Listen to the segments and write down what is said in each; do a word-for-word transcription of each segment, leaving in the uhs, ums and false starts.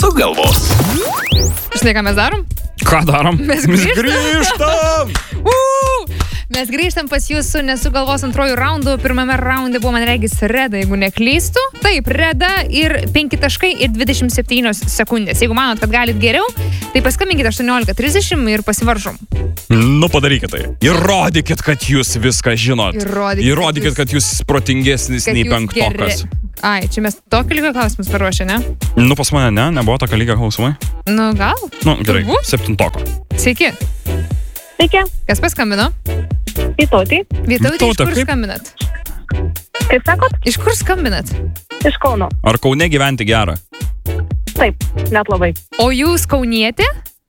Sugalvos. Žinai, ką mes darom? Ką darom? Mes Mes grįžtam. grįžtam. Uh! Mes grįžtam pas jūs su Nesugalvos antrojų raundų. Pirmame raunde buvo, man regis, Reda, jeigu neklystu. Taip, Reda ir penki taškai ir dvidešimt septynios sekundės. Jeigu manot, kad galit geriau, tai paskambinkite aštuoniolika trisdešimt ir pasivaržom. Nu, padarykite tai. Įrodykit, kad jūs viską žinot. Įrodykit, Įrodykit kad jūs protingesnis Kad nei jūs penktokas. geri. Ai, čia mes tokio lygio klausimus paruošę, ne? Nu, pas mane ne, nebuvo tokio lygio klausimai. Nu, gal? Nu, gerai, Turbūt. septintoko. Sveiki. Sveiki, Kas paskambino? Vytautė. Vytautė, iš Vytautė, kur kaip? skambinat? Kaip sakot? Iš kur skambinat? Iš Kauno. Ar Kaune gyventi gera? Taip, net labai. O jūs kaunietė?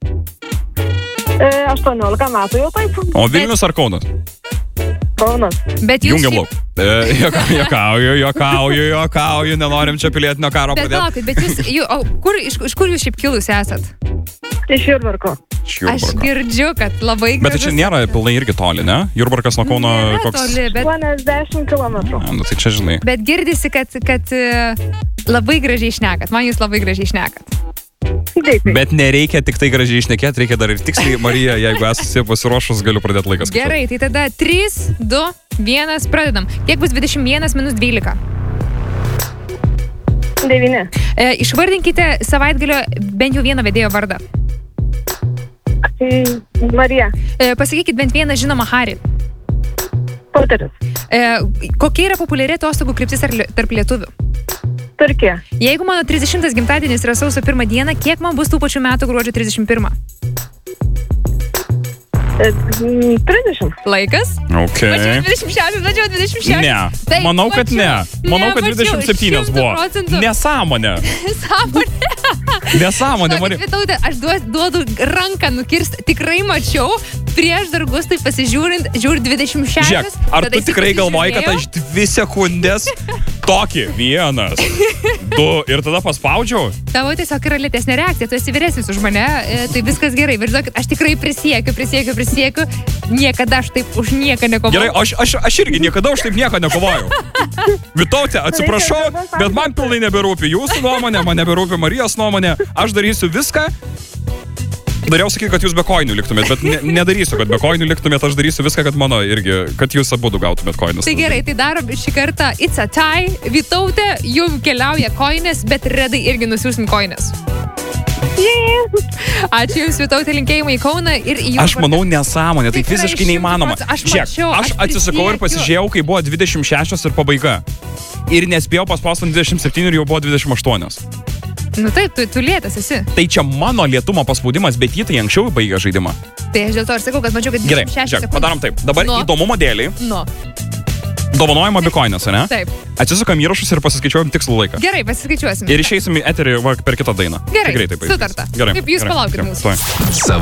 E, aštuoniolika metų jau taip. O Vilnius ar Kaunas? Kaunas. Bet jūs... Jungiam lauk. E, joka- Jokauju, jokauju, jokauju, nenorim čia pilietinio karo Bet pradėti. palaukit, bet jūs... Jų, o kur, iš, iš kur jūs šiaip kilus esat? Iš Jurbarko. Aš Jurbarko. girdžiu, kad labai Bet tai čia gražus- nėra pilnai irgi toli, ne? Jurbarkas nuo Kauno Nėra koks... toli, bet, aštuoniasdešimt kilometrų. A, nu, tai čia žinai. bet girdisi, kad, kad e, labai gražiai šnekat. Man jūs labai gražiai šnekat. Dėkui. Bet nereikia tik tai gražiai išnekėti, reikia dar ir tiksliai, Marija, jeigu esate pasiruošus, galiu pradėti laikas. Gerai, tai tada trys, du, vienas, pradedam. Kiek bus dvidešimt vienas minus dvylika? Devyni. E, išvardinkite savaitgalio bent jau vieną vedėjo vardą. Tai Marija. E, pasakykit bent vieną žinomą Harį. Poteris. E, kokia yra populiari atostogų kryptis ar li- tarp lietuvių? Turkija. Jeigu mano trisdešimtas gimtadienis yra sausio pirmą dieną, kiek man bus tų pačių metų gruodžio trisdešimt pirmą? E, trisdešimt. Laikas? Ok. Mačiau dvidešimt šeštas, mačiau dvidešimt šeštas. Ne, Taip, manau, kad ne. mačiau. Manau, kad Ne, mačiau, dvidešimt septynios buvo. šimtu procentų. Nesąmonė. Sąmonė. Nesąmonė, Marija. Vytautė, aš duos- duodu ranką nukirst. Tikrai mačiau, prieš dar Gustui pasižiūrint, žiūri dvidešimt šeštas. Žiūrėk, ar tada tu jisai tikrai galvoji, kad pasižiūrėjo. aš dvi sekundės tokį, vienas, du ir tada paspaudžiau? Tavo tiesiog yra lėtesnė reakcija, tu esi vyresnis už mane, e, tai viskas gerai. Bet žinokit, aš tikrai prisiekiu, prisiekiu, prisiekiu, niekada aš taip už nieką nekovoju. Gerai, aš, aš, aš irgi niekada už taip nieko nekovojau. Vytautė, atsiprašau, bet man pilnai neberūpi jūsų nuomonė, man neberūpi Marijos nuomonė. Aš darysiu viską. Dariau sakyti, kad jūs be koinių liktumėt, bet ne, nedarysiu, kad be koinių liktumėt, aš darysiu viską, kad mano irgi, kad jūs abudu gautumėt koinus. Tai gerai, tai darom šį kartą It's a tie. Vytautė, jum keliauja koinės, bet Redai irgi nusiųsim koinės. Ačiū Jums, Vytautė, linkėjimai į Kauną ir į Jurbarką. Aš manau nesąmonė, tai Tikrai fiziškai neįmanoma. šimtu procentų. Aš Žiūrėk, mačiau, aš aš atsisukau ir prisiekiu. pasižiūrėjau, kai buvo dvidešimt šešios ir pabaiga. Ir nespėjau paspausti dvidešimt septyni ir jau buvo dvidešimt aštuonios. Nu taip, tu, tu lėtas esi. Tai čia mano lėtumo paspaudimas, bet jį tai anksčiau baigė žaidimą. Tai aš dėl to ir sakau, kad mačiau, kad Gerai, dvidešimt šešios žiūrėk, sekundės. padarom taip. Dabar Nu. įdomumo dėliai Nu, dovanojama bikoinės, ne? taip. Atsisukam įrašus ir pasiskaičiuojam tikslų laiką. Gerai, pasiskaičiuosim. Ir išeisim į eterį va, per kitą dainą. Gerai, Tikrai taip pavyzdys. sutarta. Gerai. Kaip jūs gerai, palaukit gerai, mūsų. tuoj.